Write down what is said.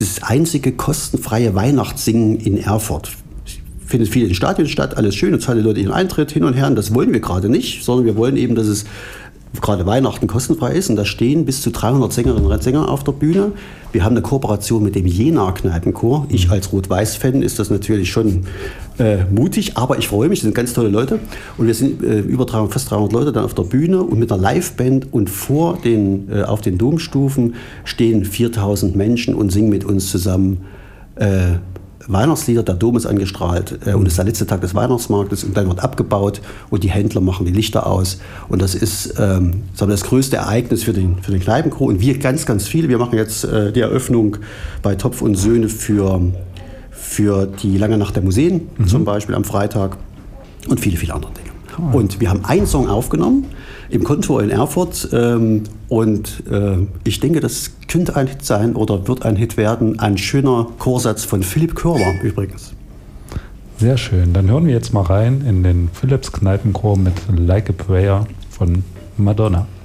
das einzige kostenfreie Weihnachtssingen in Erfurt. Findet viel in Stadien statt, alles schön, und zahlen die Leute ihren Eintritt hin und her. Und das wollen wir gerade nicht, sondern wir wollen eben, dass es gerade Weihnachten kostenfrei ist. Und da stehen bis zu 300 Sängerinnen und Sänger auf der Bühne. Wir haben eine Kooperation mit dem Jena-Kneipenchor. Ich als Rot-Weiß-Fan ist das natürlich schon mutig, aber ich freue mich, das sind ganz tolle Leute. Und wir sind fast 300 Leute dann auf der Bühne und mit einer Liveband, und auf den Domstufen stehen 4000 Menschen und singen mit uns zusammen Weihnachtslieder. Der Dom ist angestrahlt und es ist der letzte Tag des Weihnachtsmarktes, und dann wird abgebaut und die Händler machen die Lichter aus, und das ist das größte Ereignis für den Kneipenchor, und wir ganz, ganz viele. Wir machen jetzt die Eröffnung bei Topf und Söhne für die Lange Nacht der Museen, zum Beispiel am Freitag, und viele, viele andere Dinge. Cool. Und wir haben einen Song aufgenommen im Kontor in Erfurt, und ich denke, das könnte ein Hit sein oder wird ein Hit werden. Ein schöner Chorsatz von Philipp Körber übrigens. Sehr schön. Dann hören wir jetzt mal rein in den Philipps Kneipenchor mit Like a Prayer von Madonna.